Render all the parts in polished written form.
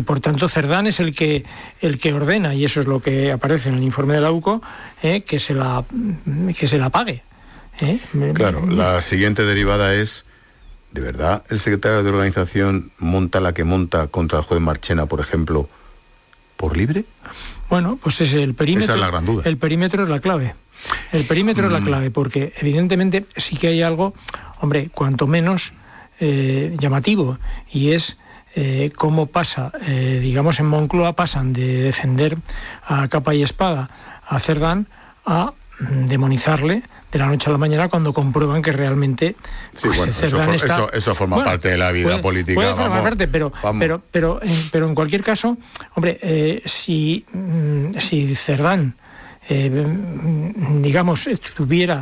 por tanto Cerdán es el que ordena, y eso es lo que aparece en el informe de la UCO, que se la pague. Claro, la siguiente derivada es: ¿de verdad el secretario de organización monta la que monta contra el juez Marchena, por ejemplo, por libre? Bueno, pues es el perímetro. Esa es la gran duda. El perímetro es la clave. El perímetro es la clave, porque evidentemente sí que hay algo, hombre, cuanto menos llamativo, y es cómo pasa, digamos, en Moncloa pasan de defender a capa y espada a Cerdán a demonizarle de la noche a la mañana cuando comprueban que realmente eso forma parte de la vida política. Puede formar parte, pero en cualquier caso, hombre, si Cerdán digamos tuviera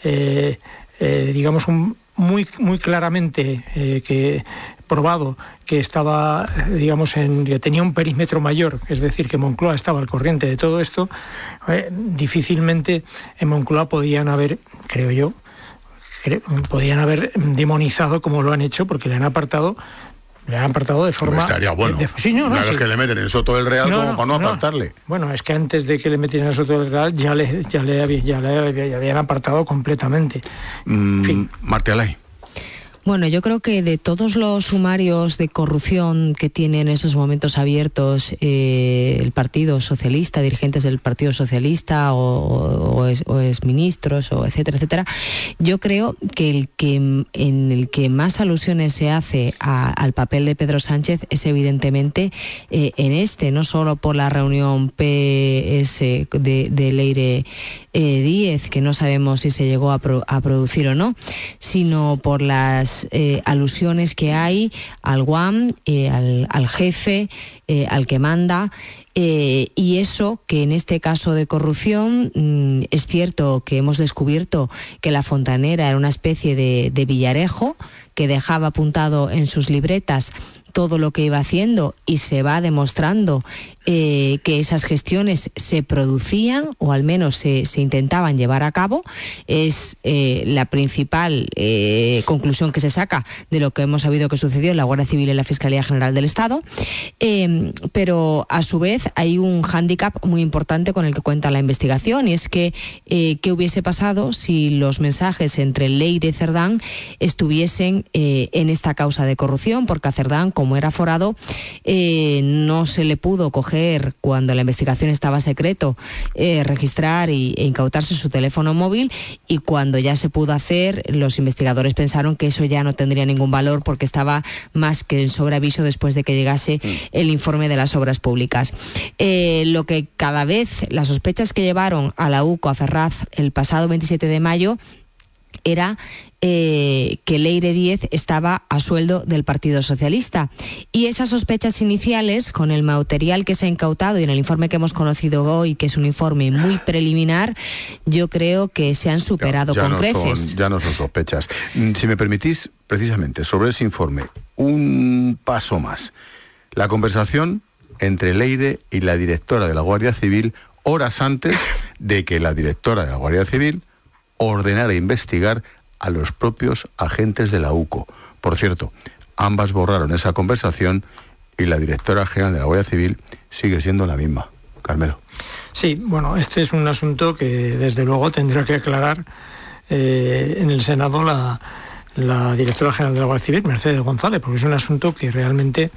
digamos muy claramente que probado que estaba, digamos, que tenía un perímetro mayor, es decir, que Moncloa estaba al corriente de todo esto, difícilmente en Moncloa podían haber, creo yo, podían haber demonizado como lo han hecho, porque le han apartado de forma... No estaría bueno. Una vez que le meten en Soto del Real, como para no apartarle. Bueno, es que antes de que le metieran en Soto del Real ya le habían apartado completamente. En fin. Marta Alay. Bueno, yo creo que de todos los sumarios de corrupción que tiene en estos momentos abiertos el Partido Socialista, dirigentes del Partido Socialista o exministros, o etcétera, etcétera, yo creo que en el que más alusiones se hace al papel de Pedro Sánchez es evidentemente no solo por la reunión PS de Leire Díez, que no sabemos si se llegó a producir o no, sino por las alusiones que hay al GUAM, al jefe, al que manda, y eso que en este caso de corrupción es cierto que hemos descubierto que la Fontanera era una especie de Villarejo que dejaba apuntado en sus libretas todo lo que iba haciendo, y se va demostrando que esas gestiones se producían, o al menos se intentaban llevar a cabo. Es la principal conclusión que se saca de lo que hemos sabido que sucedió en la Guardia Civil y la Fiscalía General del Estado, pero a su vez hay un hándicap muy importante con el que cuenta la investigación, y es que ¿qué hubiese pasado si los mensajes entre Leire y Cerdán estuviesen en esta causa de corrupción? Porque a Cerdán, como era forado, no se le pudo coger cuando la investigación estaba secreto, registrar e incautarse su teléfono móvil, y cuando ya se pudo hacer, los investigadores pensaron que eso ya no tendría ningún valor porque estaba más que en sobreaviso después de que llegase el informe de las obras públicas. Lo que cada vez, las sospechas que llevaron a la UCO, a Ferraz, el pasado 27 de mayo, era que Leire Díez estaba a sueldo del Partido Socialista. Y esas sospechas iniciales, con el material que se ha incautado y en el informe que hemos conocido hoy, que es un informe muy preliminar, yo creo que se han superado con creces. Ya no son sospechas. Si me permitís, precisamente sobre ese informe, un paso más. La conversación entre Leire y la directora de la Guardia Civil horas antes de que la directora de la Guardia Civil ordenara investigar a los propios agentes de la UCO. Por cierto, ambas borraron esa conversación y la directora general de la Guardia Civil sigue siendo la misma. Carmelo. Sí, bueno, este es un asunto que desde luego tendrá que aclarar en el Senado la directora general de la Guardia Civil, Mercedes González, porque es un asunto que realmente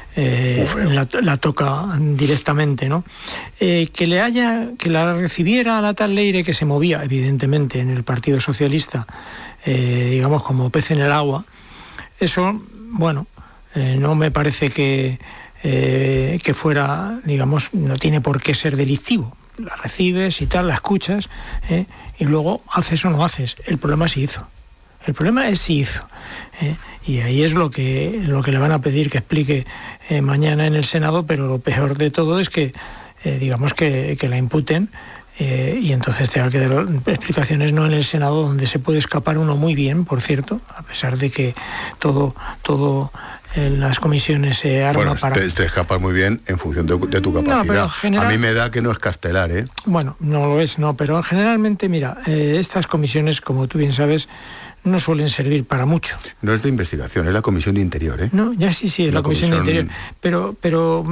la toca directamente, ¿no? Que la recibiera a la tal Leire, que se movía evidentemente en el Partido Socialista, digamos como pez en el agua, eso, bueno, no me parece que fuera, digamos, no tiene por qué ser delictivo. La recibes y tal, la escuchas, y luego haces o no haces. El problema es si hizo. El problema es si hizo. Y ahí es lo que le van a pedir que explique mañana en el Senado, pero lo peor de todo es que, digamos, que la imputen y entonces tenga que dar explicaciones no en el Senado, donde se puede escapar uno muy bien, por cierto, a pesar de que todo en las comisiones se arma para... Te escapas muy bien en función de tu capacidad. No, pero a mí me da que no es castelar, ¿eh? Bueno, no lo es, no, pero generalmente, mira, estas comisiones, como tú bien sabes, no suelen servir para mucho. No es de investigación, es la Comisión de Interior, ¿eh? No, ya sí, es la Comisión de Interior, pero